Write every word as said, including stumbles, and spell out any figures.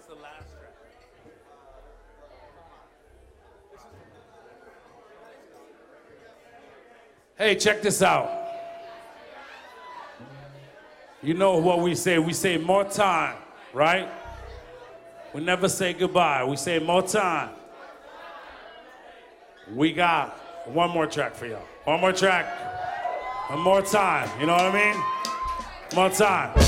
the last track? Hey, check this out. You know what we say? We say more time, right? We never say goodbye. We say more time. We got one more track for y'all. One more track. One more time. You know what I mean? More time.